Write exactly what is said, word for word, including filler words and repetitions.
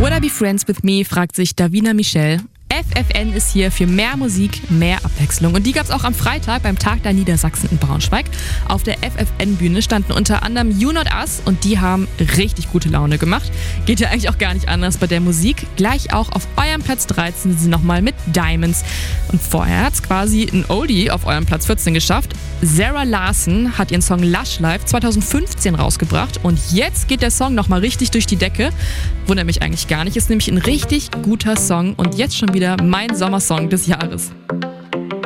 Would I be friends with me, fragt sich Davina Michel. F F N ist hier für mehr Musik, mehr Abwechslung. Und die gab es auch am Freitag beim Tag der Niedersachsen in Braunschweig. Auf der F F N-Bühne standen unter anderem You Not Us und die haben richtig gute Laune gemacht. Geht ja eigentlich auch gar nicht anders bei der Musik. Gleich auch auf eurem Platz dreizehn sind sie nochmal mit Diamonds. Und vorher hat es quasi ein Oldie auf eurem Platz vierzehn geschafft. Sarah Larson hat ihren Song Lush Life zwanzig fünfzehn rausgebracht und jetzt geht der Song nochmal richtig durch die Decke. Wundert mich eigentlich gar nicht, ist nämlich ein richtig guter Song und jetzt schon wieder mein Sommersong des Jahres.